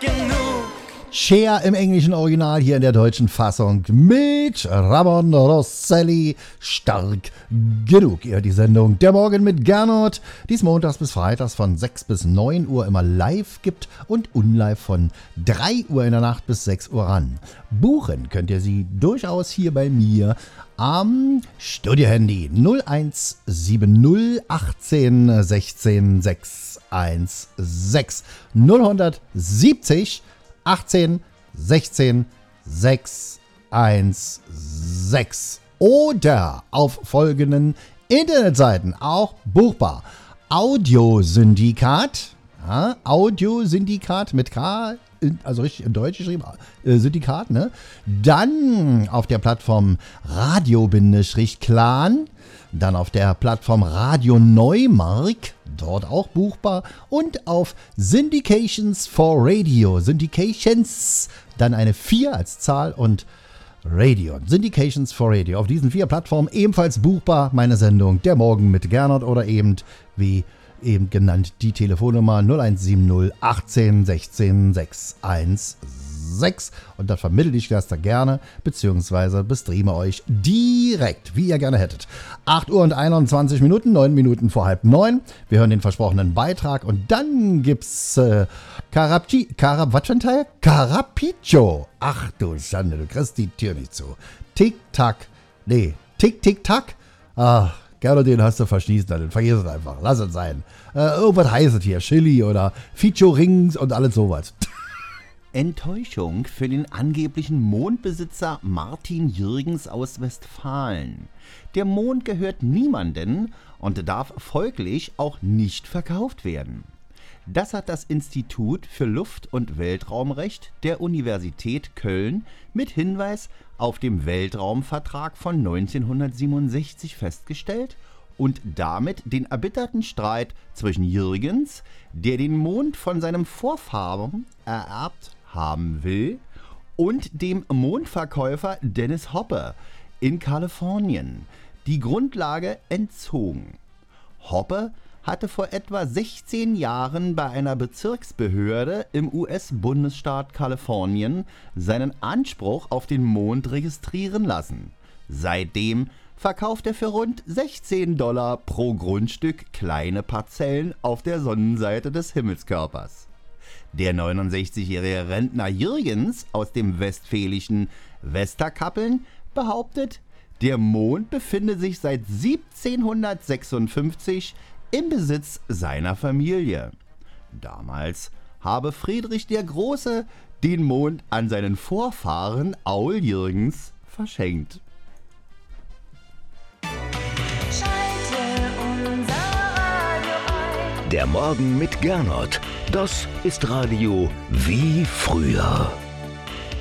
genug. Cher im englischen Original, hier in der deutschen Fassung mit Ramon Rosselli. Stark genug. Ihr hört die Sendung Der Morgen mit Gernot, die es montags bis freitags von 6 bis 9 Uhr immer live gibt und unlive von 3 Uhr in der Nacht bis 6 Uhr ran. Buchen könnt ihr sie durchaus hier bei mir am Studiohandy 0170 18 16 616 070 18 16 616 oder auf folgenden Internetseiten auch buchbar. Audiosyndikat, ja, Audiosyndikat mit K, also richtig in Deutsch geschrieben, Syndikat, ne? Dann auf der Plattform Radio-Clan, dann auf der Plattform Radio Neumark, dort auch buchbar, und auf Syndications for Radio, Syndications, dann eine 4 als Zahl und Radio, Syndications for Radio. Auf diesen 4 Plattformen ebenfalls buchbar meine Sendung Der Morgen mit Gernot oder eben, wie eben genannt, die Telefonnummer 0170 18 16 616 und dann vermittle ich das da gerne, beziehungsweise bestreame euch direkt, wie ihr gerne hättet. 8 Uhr und 21 Minuten, 9 Minuten vor halb 9. Wir hören den versprochenen Beitrag und dann gibt's Carapiccio. Ach du Schande, du kriegst die Tür nicht zu. Tick-Tack, nee, Tick-Tick-Tack. Ah, Gerne, den hast du verschließen, dann vergiss es einfach. Lass es sein. Irgendwas heißt es hier. Chili oder Feature-Rings und alles sowas. Enttäuschung für den angeblichen Mondbesitzer Martin Jürgens aus Westfalen. Der Mond gehört niemandem und darf folglich auch nicht verkauft werden. Das hat das Institut für Luft- und Weltraumrecht der Universität Köln mit Hinweis auf den Weltraumvertrag von 1967 festgestellt und damit den erbitterten Streit zwischen Jürgens, der den Mond von seinem Vorfahren ererbt haben will, und dem Mondverkäufer Dennis Hopper in Kalifornien die Grundlage entzogen. Hopper hatte vor etwa 16 Jahren bei einer Bezirksbehörde im US-Bundesstaat Kalifornien seinen Anspruch auf den Mond registrieren lassen. Seitdem verkauft er für rund $16 pro Grundstück kleine Parzellen auf der Sonnenseite des Himmelskörpers. Der 69-jährige Rentner Jürgens aus dem westfälischen Westerkappeln behauptet, der Mond befinde sich seit 1756 im Besitz seiner Familie. Damals habe Friedrich der Große den Mond an seinen Vorfahren Aul Jürgens verschenkt. Schalte unser Radio ein. Der Morgen mit Gernot. Das ist Radio wie früher.